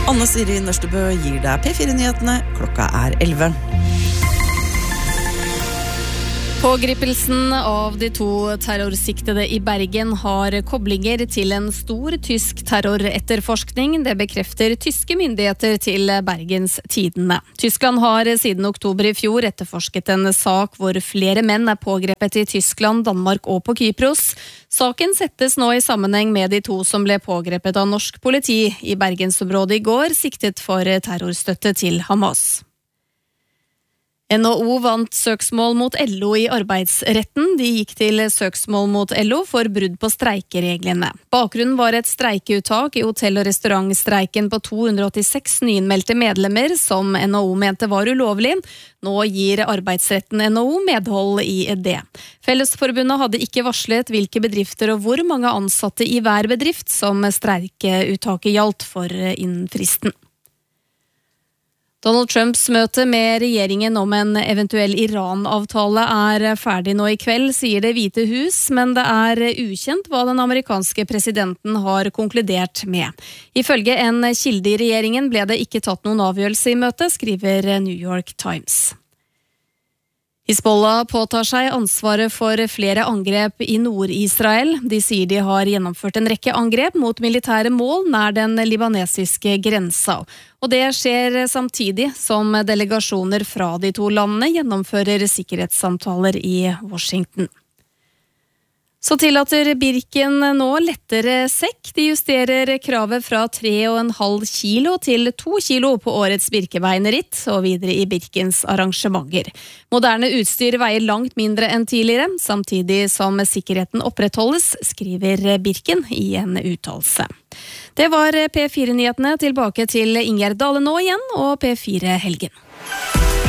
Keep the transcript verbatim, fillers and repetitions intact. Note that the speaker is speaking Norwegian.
Anne Siri Nørstebø gir deg P fire-nyhetene. Klokka er elleve. Pågripelsen av de to terrorsiktede i Bergen har koblinger til en stor tysk terroretterforskning. Det bekrefter tyske myndigheter til Bergens Tidende. Tyskland har siden oktober i fjor etterforsket en sak hvor flere menn er pågrepet i Tyskland, Danmark og på Kypros. Saken settes nå i sammenheng med de to som ble pågrepet av norsk politi i Bergensområdet i går, siktet for terrorstøtte til Hamas. N H O vant søksmål mot L O i arbeidsretten. De gikk til søksmål mot L O for brudd på streikereglene. Bakgrunnen var et streikeuttak i hotell- og restaurantstreiken på to hundre åttiseks nyinnmeldte medlemmer som N H O mente var ulovlig. Nå gir arbeidsretten N H O medhold i det. Fellesforbundet hadde ikke varslet hvilke bedrifter og hvor mange ansatte i hver bedrift som streikeuttaket gjaldt for innen fristen. Donald Trumps møte med regjeringen om en eventuell Iran-avtale er ferdig nå i kveld, sier Det hvite hus, men det er ukjent hva den amerikanske presidenten har konkludert med. Ifølge en kilde i regjeringen ble det ikke tatt noen avgjørelse i møtet, skriver New York Times. Hizbollah påtar seg ansvaret for flere angrep i Nord-Israel. De sier de har gjennomført en rekke angrep mot militære mål nær den libanesiske grensa. Og det skjer samtidig som delegasjoner fra de to landene gjennomfører sikkerhetssamtaler i Washington. Så tillater Birken nå lettere sekk. De justerer kravet fra tre og en halv kilo til to kilo på årets Birkebeinerritt og videre i Birkens arrangementer. Moderne utstyr veier langt mindre enn tidligere, samtidig som sikkerheten opprettholdes, skriver Birken i en uttalelse. Det var P fire-nyhetene. Tilbake til Ingjerd Dale nå igjen og P fire Helgen.